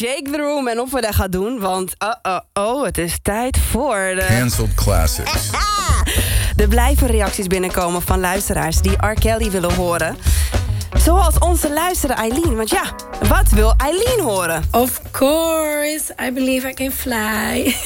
shake the room en of we dat gaan doen. Want het is tijd voor de... Cancelled Classics. Er blijven reacties binnenkomen van luisteraars die R. Kelly willen horen. Zoals onze luisteraar Eileen. Want ja, wat wil Eileen horen? Of course, I believe I can fly.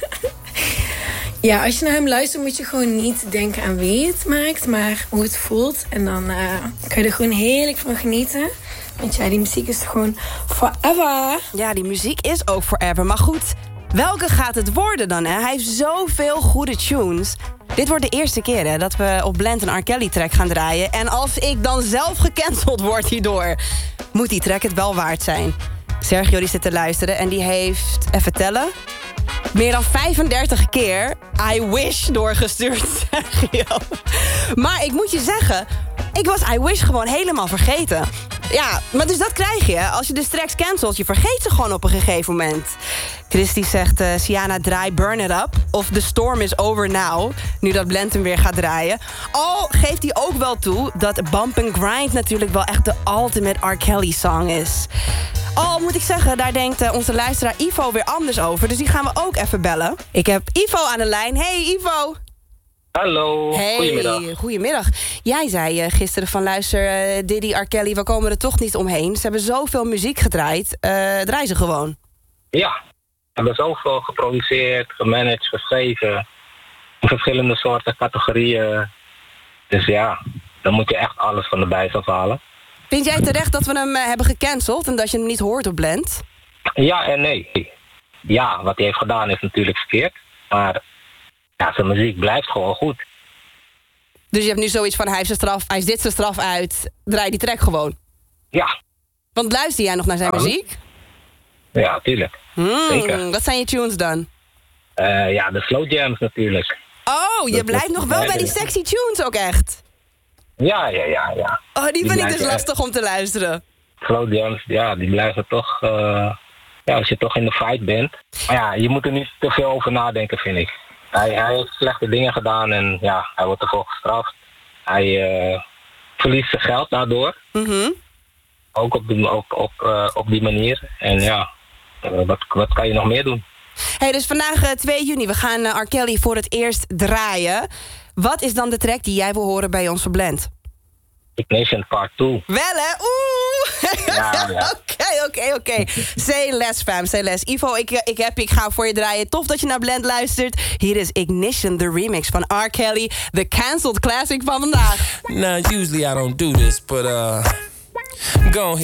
Ja, als je naar hem luistert moet je gewoon niet denken aan wie het maakt, maar hoe het voelt. En dan kan je er gewoon heerlijk van genieten. Want ja, die muziek is gewoon forever. Ja, die muziek is ook forever. Maar goed, welke gaat het worden dan? Hè? Hij heeft zoveel goede tunes. Dit wordt de eerste keer hè, dat we op Blend een R. Kelly track gaan draaien. En als ik dan zelf gecanceld word hierdoor, moet die track het wel waard zijn. Sergio die zit te luisteren en die heeft, even tellen, meer dan 35 keer I Wish doorgestuurd, Sergio. Maar ik moet je zeggen, ik was I Wish gewoon helemaal vergeten. Ja, maar dus dat krijg je. Als je de tracks cancelt, je vergeet ze gewoon op een gegeven moment. Christy zegt, Siana, draai Burn It Up. Of The Storm Is Over Now. Nu dat Blend hem weer gaat draaien. Al geeft hij ook wel toe dat Bump and Grind natuurlijk wel echt de ultimate R. Kelly song is. Al moet ik zeggen, daar denkt onze luisteraar Ivo weer anders over. Dus die gaan we ook even bellen. Ik heb Ivo aan de lijn. Hey Ivo. Hallo, hey, goedemiddag. Jij zei gisteren van luister, Diddy, R. Kelly, we komen er toch niet omheen. Ze hebben zoveel muziek gedraaid. Draai ze gewoon. Ja, we hebben zoveel geproduceerd, gemanaged, geschreven. In verschillende soorten categorieën. Dus ja, dan moet je echt alles van de bijs afhalen. Vind jij terecht dat we hem hebben gecanceld en dat je hem niet hoort op Blend? Ja en nee. Ja, wat hij heeft gedaan is natuurlijk verkeerd. Maar ja, zijn muziek blijft gewoon goed. Dus je hebt nu zoiets van, hij is dit zijn straf uit, draai die track gewoon? Ja. Want luister jij nog naar zijn muziek? Ja, tuurlijk. Zeker. Wat zijn je tunes dan? Ja, de slow jams natuurlijk. Oh, je blijft nog wel bij die sexy tunes ook echt? Ja. Oh, die vind ik dus lastig om te luisteren. Slow jams, ja, die blijven toch... als je toch in de fight bent. Maar ja, je moet er niet te veel over nadenken, vind ik. Hij heeft slechte dingen gedaan en ja, hij wordt ervoor gestraft. Hij verliest zijn geld daardoor. Mm-hmm. Ook op die manier. En ja, wat kan je nog meer doen? Hey, dus vandaag 2 juni, we gaan R. Kelly voor het eerst draaien. Wat is dan de track die jij wil horen bij ons Blend? Ignition Part 2. Wel hè? Oeh! Ja. Oké. Say less, fam, say less. Ivo, ik ga voor je draaien. Tof dat je naar Blend luistert. Hier is Ignition, de remix van R. Kelly. De cancelled classic van vandaag. Now, usually I don't do this, but go ahead.